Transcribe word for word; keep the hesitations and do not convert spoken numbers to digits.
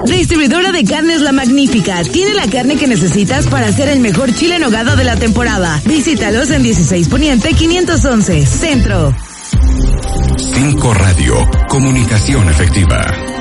Distribuidora de carnes La Magnífica. Tiene la carne que necesitas para hacer el mejor chile en nogada de la temporada. Visítalos en dieciséis Poniente quinientos once, Centro. cinco Radio, comunicación efectiva.